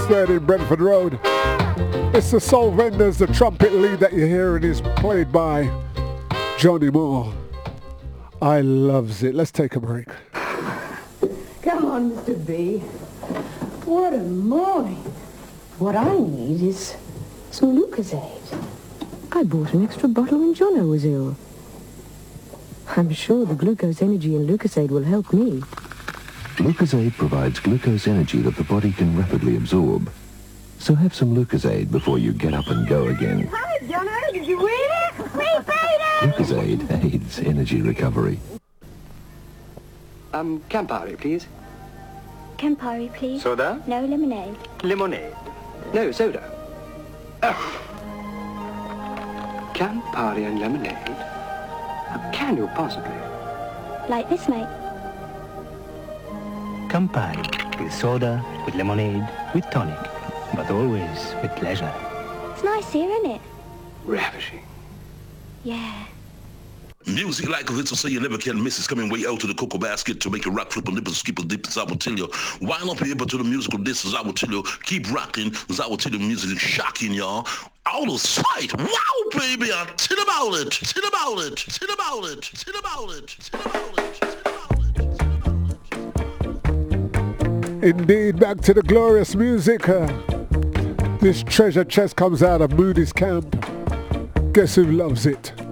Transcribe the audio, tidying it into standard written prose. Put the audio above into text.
Oxford in Brentford Road. It's the Soul Vendors, the trumpet lead that you're hearing is played by Johnny Moore. I loves it. Let's take a break. Come on, Mr. B. What a morning. What I need is some Lucozade. I bought an extra bottle when Jono was ill. I'm sure the glucose energy in Lucozade will help me. Lucozade provides glucose energy that the body can rapidly absorb. So have some Lucozade before you get up and go again. Hi, Jono. Did you read it? We paid it! Lucozade aids energy recovery. Campari, please. Campari, please. Soda? No lemonade. Lemonade. No, soda. Oh. Campari and lemonade? How can you possibly? Like this, mate. Campari, with soda, with lemonade, with tonic, but always with pleasure. It's nice here, isn't it? Ravishing. Yeah. Music like this will say you never can miss. It's coming way out to the cocoa basket to make you rock, flip, and nip, and skip, and dip, as I will tell you. Wind up here, but to the musical this, as I will tell you. Keep rocking, as I will tell you, music is shocking, y'all. Out of sight. Wow, baby, I tell about it. Tell about it. Tell about it. Tell about it. Tell about it. Indeed, back to the glorious music. This treasure chest comes out of Moody's camp. Guess who loves it?